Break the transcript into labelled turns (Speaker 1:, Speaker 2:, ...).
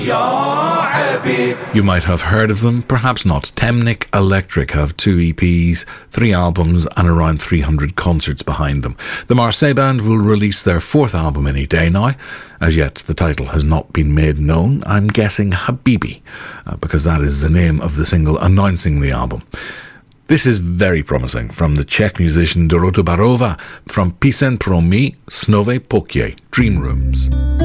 Speaker 1: You might have heard of them, perhaps not. Temnik Electric have 2 EPs, 3 albums and around 300 concerts behind them. The Marseille band will release their 4th album any day now. As yet, the title has not been made known. I'm guessing Habibi, because that is the name of the single announcing the album. This is very promising from the Czech musician Dorota Barova from Píseň pro mě, Snové pokoje, Dream Rooms.